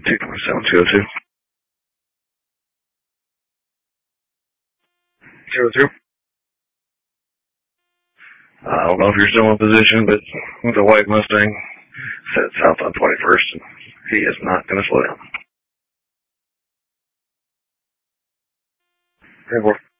227, 202. 202. I don't know if you're still in position, but the white Mustang set south on 21st, and he is not going to slow down. 10-4.